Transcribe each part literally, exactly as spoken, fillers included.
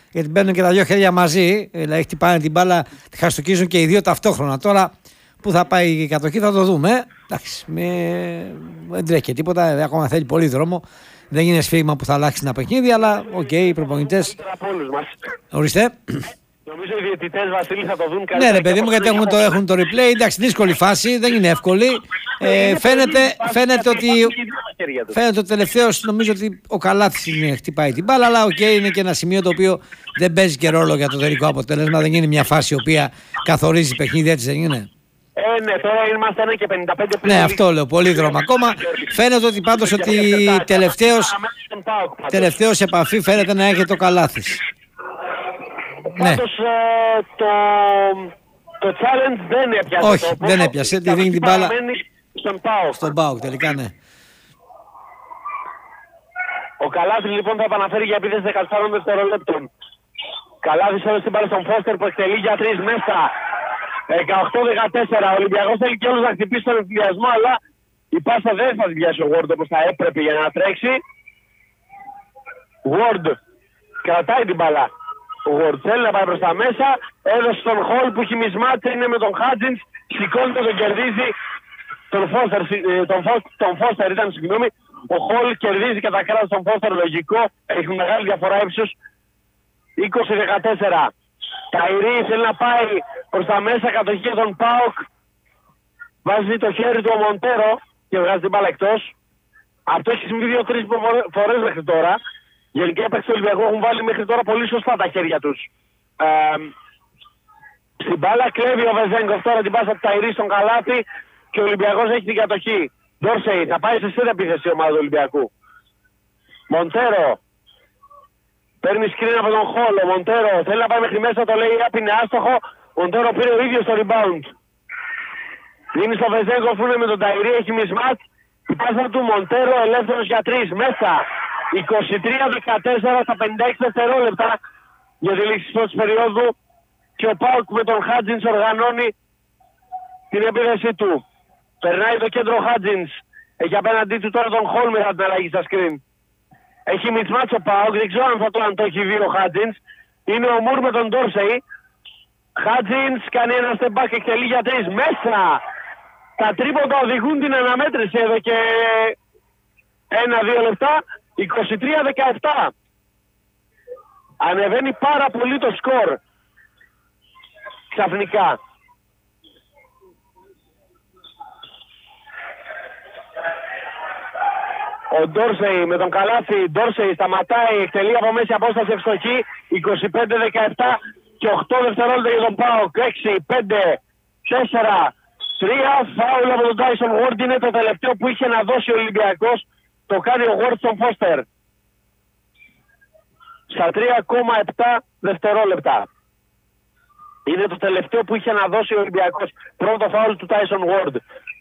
γιατί μπαίνουν και τα δύο χέρια μαζί, δηλαδή χτυπάνε την μπάλα, τη χαστοκίζουν και οι δύο ταυτόχρονα. Τώρα που θα πάει η κατοχή θα το δούμε. Εντάξει, με... δεν τρέχει και τίποτα, ακόμα θέλει πολύ δρόμο. Δεν είναι σφίγμα που θα αλλάξει ένα παιχνίδι, αλλά οκ, okay, οι προπονητές. Ορίστε. Νομίζω οι διαιτητές, Βασίλη, θα το δουν καλύτερα. Ναι, ρε παιδί μου, γιατί έχουν το, έχουν το replay. Εντάξει, δύσκολη φάση, δεν είναι εύκολη. Ε, φαίνεται, φαίνεται ότι. Φαίνεται ότι τελευταίος, νομίζω ότι ο Καλάθης χτυπάει την μπάλα, αλλά οκ, okay, είναι και ένα σημείο το οποίο δεν παίζει και ρόλο για το τελικό αποτέλεσμα. Δεν είναι μια φάση η οποία καθορίζει παιχνίδι, έτσι δεν είναι. Ε, ναι, τώρα είμαστε ένα και πενήντα πέντε πριν. Ναι, αυτό λέω, πολύ δρόμο ακόμα. Φαίνεται ότι πάντως ότι τελευταίος, τελευταίος επαφή φαίνεται να έχει το Καλάθης. Ναι. Πάντως ε, το, το challenge δεν έπιασε. Όχι, το, δεν έπιασε, τη δίνει την μπάλα στον ΠΑΟΚ. Στον ΠΑΟΚ τελικά, ναι. Ο Καλάθης λοιπόν θα επαναφέρει για επίθεση δεκατέσσερα δευτερολέπτων. Καλάθης έδωσε την μπάλα στον Φώστερ που εκτελεί για τρεις μέσα. δεκαοκτώ δεκατέσσερα. Ο Ολυμπιακός θέλει και όλους να χτυπήσει τον εμφυλιασμό, αλλά η πάσα δεν θα διάσει ο Ward όπως θα έπρεπε για να τρέξει. Ward κρατάει την μπάλα. Ο Ward θέλει να πάει προς τα μέσα. Έδωσε τον Χολ που έχει μισμάτσει, είναι με τον Χάτζινς. Σηκώνεται, τον κερδίζει. Τον Φώστερ, τον Φώστερ, τον Φώστερ ήταν, συγγνώμη. Ο Χολ κερδίζει κατά κράτος τον Φώστερ, λογικό. Έχει μεγάλη διαφορά ύψους. είκοσι δεκατέσσερα. Ταϊρή θέλει να πάει προς τα μέσα, κατοχή για τον ΠΑΟΚ. Βάζει το χέρι του ο Μοντέρο και βγάζει την μπάλα εκτός. Αυτό έχει συμβεί δύο-τρεις φορές μέχρι τώρα. Γενικά οι παίκτες του Ολυμπιακού έχουν βάλει μέχρι τώρα πολύ σωστά τα χέρια τους. Ε, στην μπάλα κλέβει ο Βεζέγκοφ τώρα την πάσα του Ταϊρή στον Καλάθη και ο Ολυμπιακός έχει την κατοχή. Ντόρσεϊ θα πάει σε σύντα επίθεση η ομάδα του Ολυμπιακού. Μοντέρο. Παίρνει σκριν από τον Χολ. Ο Μοντέρο θέλει να πάει μέχρι μέσα, το λέει απ' είναι άστοχο. Ο Μοντέρο πήρε ο ίδιος το rebound. Δίνει στο Βεζέγκοφ που είναι με τον Ταϊρή, έχει μισμάτ. Η πάσα του Μοντέρο ελεύθερος για τρεις μέσα. είκοσι τρία δεκατέσσερα στα πενήντα έξι δευτερόλεπτα για τη λήξη της πρώτης περίοδου και ο ΠΑΟΚ με τον Χάτζινς οργανώνει την επίθεση του. Περνάει το κέντρο ο Χάτζινς. Έχει απέναντί του τώρα τον Χολ μετά την αλλαγή στα σκριν. Έχει μισμάτς ο ΠΑΟΚ, δεν ξέρω αν θα το, αν το έχει δει ο Χάτζινς. Είναι ο Μουρ με τον Ντόρσεϊ. Χάτζινς κάνει ένα step back, εκτελεί για τρεις μέσα. Τα τρίποτα οδηγούν την αναμέτρηση εδώ και ένα-δύο λεπτά. είκοσι τρία δεκαεπτά. Ανεβαίνει πάρα πολύ το σκορ. Ξαφνικά. Ο Ντόρσεϊ με τον Καλάθη. Ντόρσεϊ σταματάει, εκτελεί από μέση απόσταση ευστοχή. είκοσι πέντε δεκαεπτά και οκτώ δευτερόλεπτα για τον ΠΑΟΚ. έξι, πέντε, τέσσερα, τρία. Φάουλ από τον Τάισον Ward. Είναι το τελευταίο που είχε να δώσει ο Ολυμπιακός. Το κάνει ο Ward στον Φώστερ. Στα τρία κόμμα επτά δευτερόλεπτα. Είναι το τελευταίο που είχε να δώσει ο Ολυμπιακός. Πρώτο φάουλ του Tyson Ward.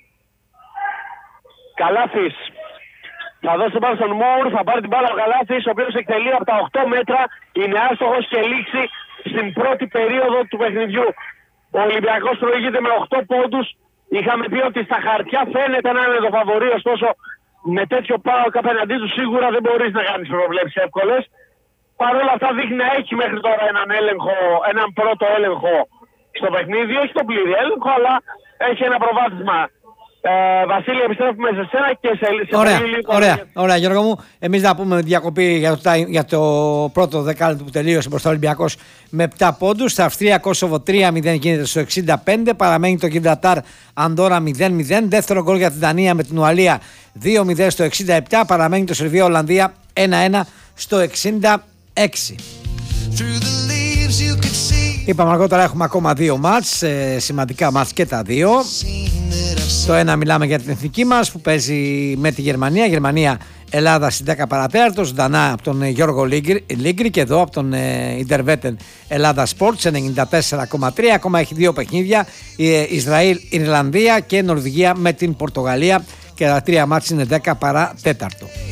Καλάθης. Θα δώσει την μπάλα στον Μουρ. Θα πάρει την μπάλα ο Καλάθης, ο οποίος εκτελεί από τα οκτώ μέτρα. Είναι άστοχος και λήξει στην πρώτη περίοδο του παιχνιδιού. Ο Ολυμπιακός προηγείται με οκτώ πόντους. Είχαμε πει ότι στα χαρτιά φαίνεται να είναι το φαβορί, ωστόσο με τέτοιο ΠΑΟΚ απέναντί του σίγουρα δεν μπορείς να κάνεις προβλέψεις εύκολες. Παρ' όλα αυτά δείχνει να έχει μέχρι τώρα έναν έλεγχο, έναν πρώτο έλεγχο στο παιχνίδι. Όχι τον πλήρη έλεγχο, αλλά έχει ένα προβάδισμα. Ε, Βασίλη, επιστρέφουμε σε σένα και σε, σε ωραία, πολύ λίγο. Ωραία, ωραία, Γιώργο μου. Εμείς να πούμε διακοπή για το, για το πρώτο δεκάλεπτο που τελείωσε μπροστά ο Ολυμπιακός με επτά πόντους. Στα Αυστρία Κόσοβο τρία μηδέν γίνεται στο εξήντα πέντε. Παραμένει το Γιβραλτάρ Ανδόρα μηδέν μηδέν. Δεύτερο γκολ για την Δανία με την Ουαλία δύο μηδέν στο εξήντα επτά. Παραμένει το Σερβία Ολλανδία ένα ένα στο εξήντα έξι. Είπαμε αργότερα έχουμε ακόμα δύο μάτς, ε, σημαντικά μάτς και τα δύο. Το ένα μιλάμε για την εθνική μας που παίζει με τη Γερμανία. Γερμανία Ελλάδα στις δέκα παρατέταρτο. Ζωντανά από τον Γιώργο Λίγκρη και εδώ από τον Ιντερβέτεν Ελλάδα Sports ενενήντα τέσσερα κόμμα τρία. Ακόμα έχει δύο παιχνίδια. Ισραήλ, Ιρλανδία και Νορβηγία με την Πορτογαλία. Και τα τρία μάτς είναι δέκα παρά τέταρτο.